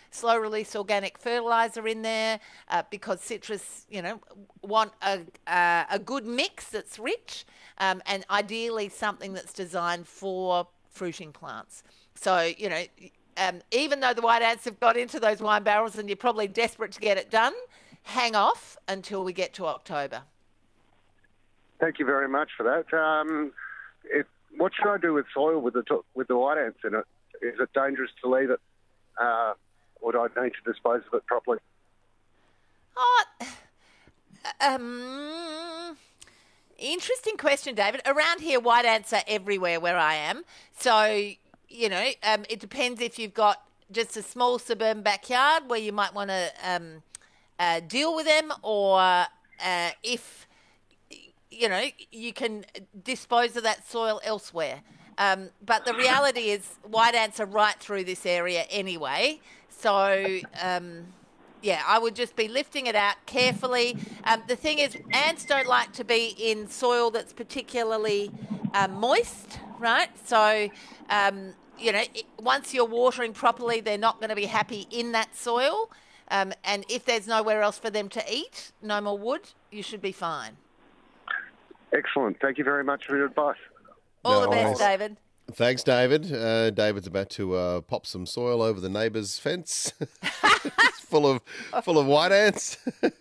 slow-release organic fertiliser in there because citrus, want a good mix that's rich and ideally something that's designed for fruiting plants. So, even though the white ants have got into those wine barrels and you're probably desperate to get it done, hang off until we get to October. Thank you very much for that. What should I do with soil with the white ants in it? Is it dangerous to leave it, or do I need to dispose of it properly? Interesting question, David. Around here, white ants are everywhere where I am. So, it depends if you've got just a small suburban backyard where you might want to deal with them, or if you can dispose of that soil elsewhere. But the reality is white ants are right through this area anyway. So, I would just be lifting it out carefully. The thing is, ants don't like to be in soil that's particularly moist, right? So, once you're watering properly, they're not going to be happy in that soil. And if there's nowhere else for them to eat, no more wood, you should be fine. Excellent. Thank you very much for your advice. All the best, David. Thanks, David. David's about to pop some soil over the neighbour's fence. It's full of white ants.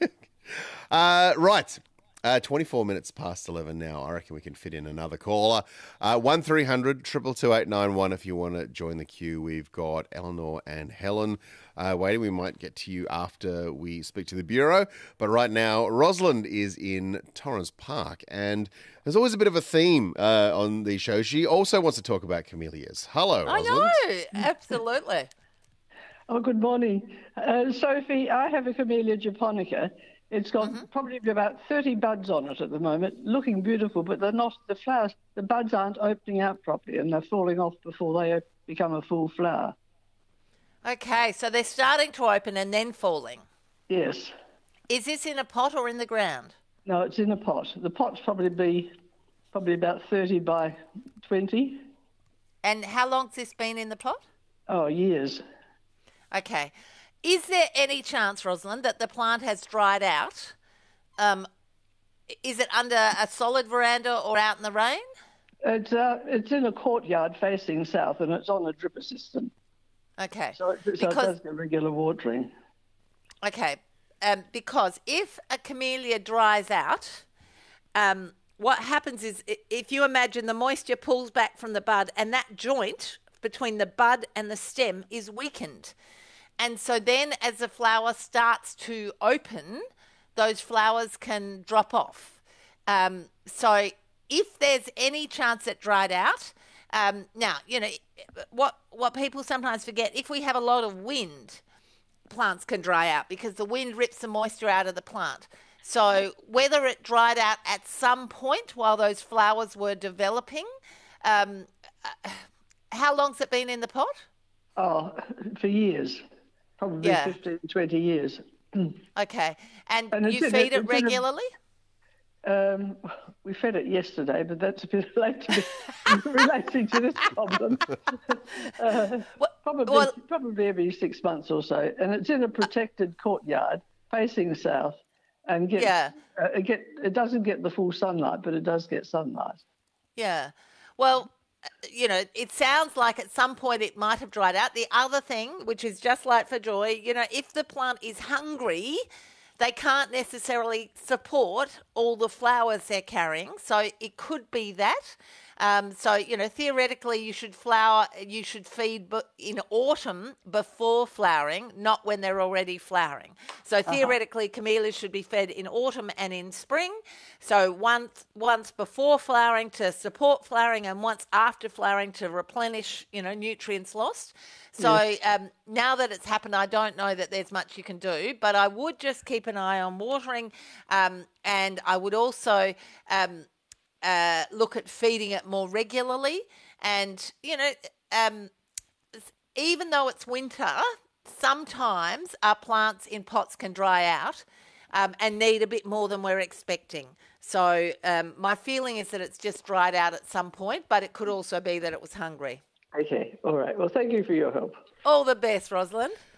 Right. 24 minutes past 11 now. I reckon we can fit in another caller. 1300 222 891 if you want to join the queue. We've got Eleanor and Helen waiting. We might get to you after we speak to the Bureau. But right now, Rosalind is in Torrens Park. And there's always a bit of a theme on the show. She also wants to talk about camellias. Hello, Rosalind. I know. Absolutely. Oh, good morning. Sophie, I have a Camellia japonica. It's got probably about 30 buds on it at the moment, looking beautiful, but they're not, the flowers, the buds aren't opening out properly and they're falling off before they become a full flower. Okay, so they're starting to open and then falling. Yes. Is this in a pot or in the ground? No, it's in a pot. The pot's probably about 30 by 20. And how long's this been in the pot? Oh, years. Okay. Is there any chance, Rosalind, that the plant has dried out? Is it under a solid veranda or out in the rain? It's in a courtyard facing south and it's on a dripper system. Okay. So it does get regular watering. Okay. Because if a camellia dries out, what happens is if you imagine the moisture pulls back from the bud and that joint between the bud and the stem is weakened. And so then as the flower starts to open, those flowers can drop off. So if there's any chance it dried out, now, what people sometimes forget, if we have a lot of wind, plants can dry out because the wind rips the moisture out of the plant. So whether it dried out at some point while those flowers were developing, how long's it been in the pot? Oh, for years. Probably 15, 20 years. Okay. And you feed it regularly? We fed it yesterday, but that's a bit late to be relating to this problem. Probably every 6 months or so. And it's in a protected courtyard facing south. And it doesn't get the full sunlight, but it does get sunlight. Yeah. Well, it sounds like at some point it might have dried out. The other thing, which is just like for joy, if the plant is hungry, they can't necessarily support all the flowers they're carrying. So it could be that. Theoretically you should feed in autumn before flowering, not when they're already flowering. So theoretically camellias should be fed in autumn and in spring. So once before flowering to support flowering and once after flowering to replenish, nutrients lost. So now that it's happened, I don't know that there's much you can do, but I would just keep an eye on watering, and I would also look at feeding it more regularly. And, even though it's winter, sometimes our plants in pots can dry out and need a bit more than we're expecting. So my feeling is that it's just dried out at some point, but it could also be that it was hungry. Okay, all right. Well, thank you for your help. All the best, Rosalind.